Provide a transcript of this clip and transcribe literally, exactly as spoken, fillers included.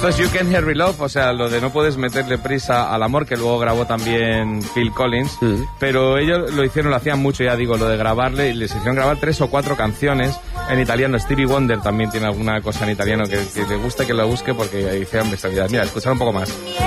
Esto es You Can't Hurry Love, o sea, lo de no puedes meterle prisa al amor, que luego grabó también Phil Collins, mm. pero ellos lo hicieron, lo hacían mucho, ya digo, lo de grabarle, y les hicieron grabar tres o cuatro canciones en italiano. Stevie Wonder también tiene alguna cosa en italiano que, que le guste que lo busque, porque dice, hombre, esta vida. Mira, escuchar un poco más.